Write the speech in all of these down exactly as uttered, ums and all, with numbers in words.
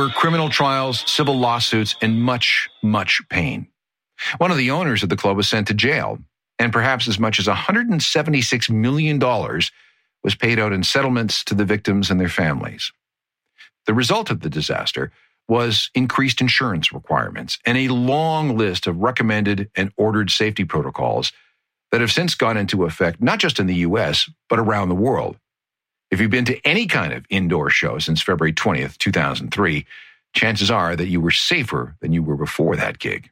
over criminal trials, civil lawsuits, and much, much pain. One of the owners of the club was sent to jail, and perhaps as much as one hundred seventy-six million dollars was paid out in settlements to the victims and their families. The result of the disaster was increased insurance requirements and a long list of recommended and ordered safety protocols that have since gone into effect not just in the U S, but around the world. If you've been to any kind of indoor show since February twentieth, two thousand three, chances are that you were safer than you were before that gig.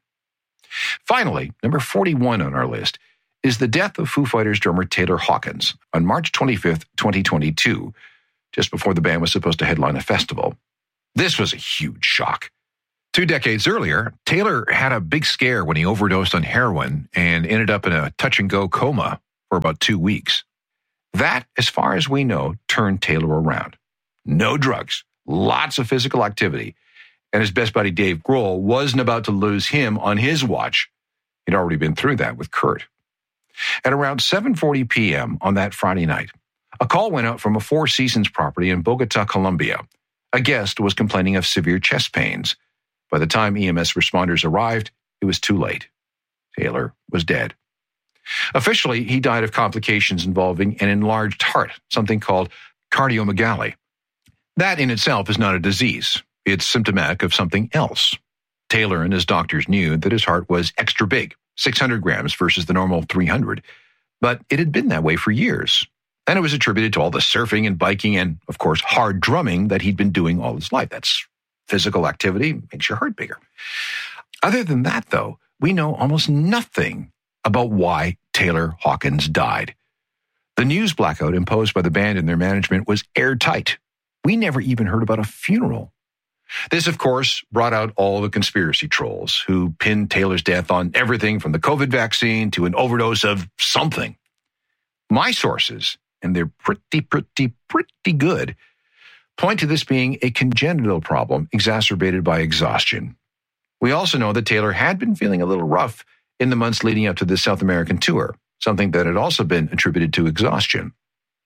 Finally, number forty-one on our list is the death of Foo Fighters drummer Taylor Hawkins on March twenty-fifth, twenty twenty-two, just before the band was supposed to headline a festival. This was a huge shock. Two decades earlier, Taylor had a big scare when he overdosed on heroin and ended up in a touch-and-go coma for about two weeks. That, as far as we know, turned Taylor around. No drugs, lots of physical activity, and his best buddy Dave Grohl wasn't about to lose him on his watch. He'd already been through that with Kurt. At around seven forty p.m. on that Friday night, a call went out from a Four Seasons property in Bogota, Colombia. A guest was complaining of severe chest pains. By the time E M S responders arrived, it was too late. Taylor was dead. Officially, he died of complications involving an enlarged heart, something called cardiomegaly. That in itself is not a disease. It's symptomatic of something else. Taylor and his doctors knew that his heart was extra big, six hundred grams versus the normal three hundred, but it had been that way for years. And it was attributed to all the surfing and biking and, of course, hard drumming that he'd been doing all his life. That's physical activity, makes your heart bigger. Other than that, though, we know almost nothing about why Taylor Hawkins died. The news blackout imposed by the band and their management was airtight. We never even heard about a funeral. This, of course, brought out all the conspiracy trolls who pinned Taylor's death on everything from the COVID vaccine to an overdose of something. My sources, and they're pretty, pretty, pretty good, point to this being a congenital problem exacerbated by exhaustion. We also know that Taylor had been feeling a little rough in the months leading up to the South American tour, something that had also been attributed to exhaustion.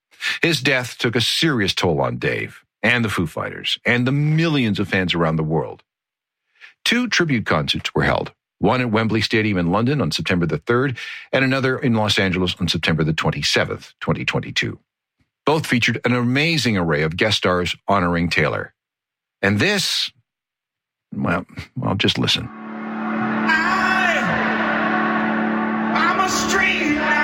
His death took a serious toll on Dave and the Foo Fighters and the millions of fans around the world. Two tribute concerts were held, one at Wembley Stadium in London on September the third and another in Los Angeles on September the twenty-seventh, twenty twenty-two. Both featured an amazing array of guest stars honoring Taylor. And this, well, well, just listen. I, I'm a street